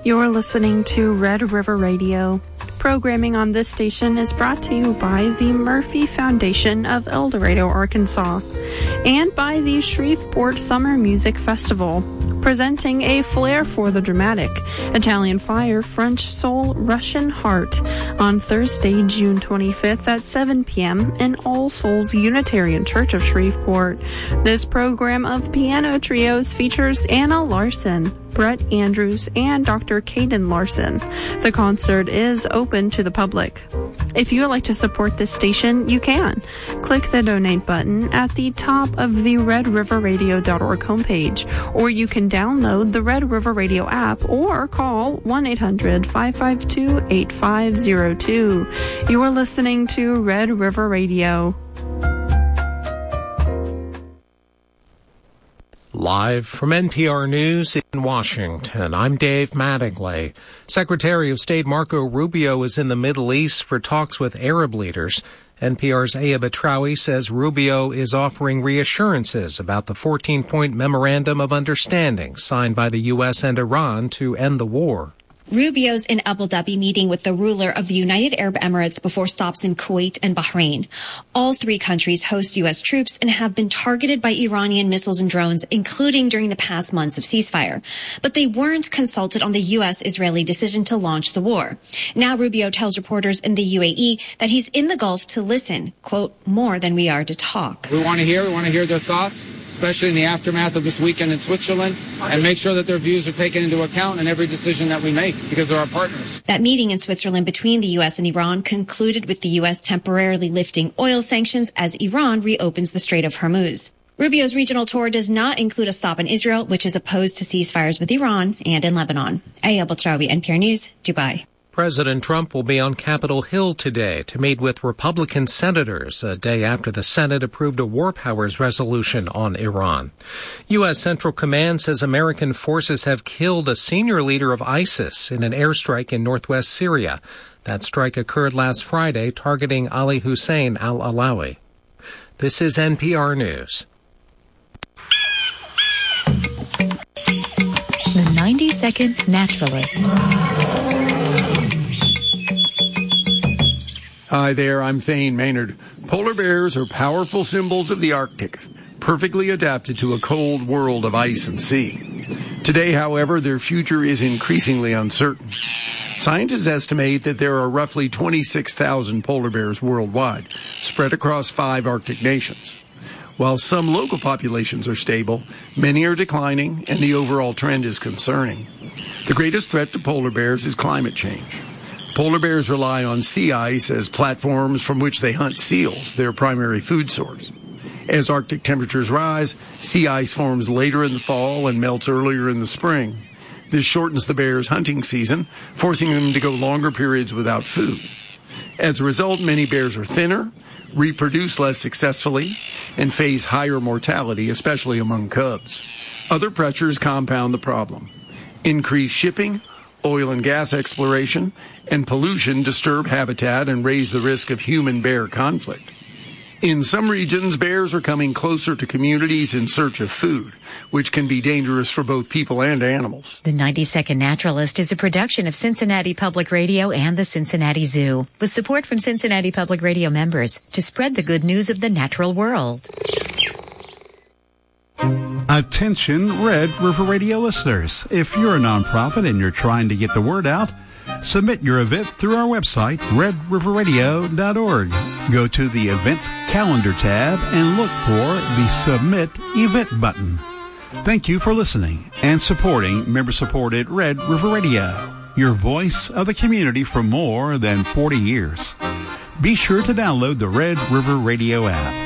You're listening to Red River Radio. Programming on this station is brought to you by the Murphy Foundation of El Dorado, Arkansas, and by the Shreveport Summer Music Festival, presenting a flair for the dramatic Italian Fire, French Soul, Russian Heart on Thursday, June 25th at 7 p.m. in All Souls Unitarian Church of Shreveport. This program of piano trios features Anna Larson, Brett Andrews, and Dr. Caden Larson. The concert is open to the public. If you would like to support this station, you can. Click the donate button at the top of the redriverradio.org homepage, or you can download the Red River Radio app or call 1-800-552-8502. You are listening to Red River Radio. Live from NPR News in Washington, I'm Dave Mattingly. Secretary of State Marco Rubio is in the Middle East for talks with Arab leaders. NPR's Aya Batrawi says Rubio is offering reassurances about the 14-point memorandum of understanding signed by the U.S. and Iran to end the war. Rubio's in Abu Dhabi meeting with the ruler of the United Arab Emirates before stops in Kuwait and Bahrain. All three countries host U.S. troops and have been targeted by Iranian missiles and drones, including during the past months of ceasefire. But they weren't consulted on the U.S.-Israeli decision to launch the war. Now Rubio tells reporters in the UAE that he's in the Gulf to listen, quote, more than we are to talk. We want to hear their thoughts, especially in the aftermath of this weekend in Switzerland, and make sure that their views are taken into account in every decision that we make, because they're our partners. That meeting in Switzerland between the U.S. and Iran concluded with the U.S. temporarily lifting oil sanctions as Iran reopens the Strait of Hormuz. Rubio's regional tour does not include a stop in Israel, which is opposed to ceasefires with Iran and in Lebanon. Aya Batrawi, NPR News, Dubai. President Trump will be on Capitol Hill today to meet with Republican senators a day after the Senate approved a war powers resolution on Iran. U.S. Central Command says American forces have killed a senior leader of ISIS in an airstrike in northwest Syria. That strike occurred last Friday, targeting Ali Hussein al-Alawi. This is NPR News. The 90-Second Naturalist. Hi there, I'm Thane Maynard. Polar bears are powerful symbols of the Arctic, perfectly adapted to a cold world of ice and sea. Today, however, their future is increasingly uncertain. Scientists estimate that there are roughly 26,000 polar bears worldwide, spread across 5 Arctic nations. While some local populations are stable, many are declining, and the overall trend is concerning. The greatest threat to polar bears is climate change. Polar bears rely on sea ice as platforms from which they hunt seals, their primary food source. As Arctic temperatures rise, sea ice forms later in the fall and melts earlier in the spring. This shortens the bears' hunting season, forcing them to go longer periods without food. As a result, many bears are thinner, reproduce less successfully, and face higher mortality, especially among cubs. Other pressures compound the problem. Increased shipping, oil and gas exploration, and pollution disturb habitat and raise the risk of human-bear conflict. In some regions, bears are coming closer to communities in search of food, which can be dangerous for both people and animals. The 90-Second Naturalist is a production of Cincinnati Public Radio and the Cincinnati Zoo, with support from Cincinnati Public Radio members to spread the good news of the natural world. Attention, Red River Radio listeners. If you're a nonprofit and you're trying to get the word out, submit your event through our website, redriverradio.org. Go to the Event Calendar tab and look for the Submit Event button. Thank you for listening and supporting member-supported Red River Radio, your voice of the community for more than 40 years. Be sure to download the Red River Radio app.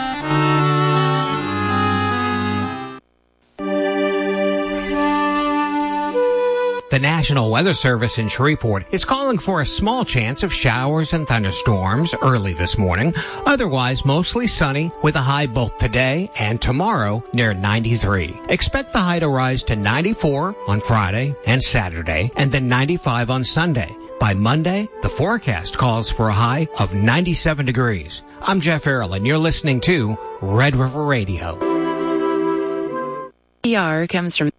The National Weather Service in Shreveport is calling for a small chance of showers and thunderstorms early this morning. Otherwise, mostly sunny with a high both today and tomorrow near 93. Expect the high to rise to 94 on Friday and Saturday, and then 95 on Sunday. By Monday, the forecast calls for a high of 97 degrees. I'm Jeff Errol, and you're listening to Red River Radio. PR comes from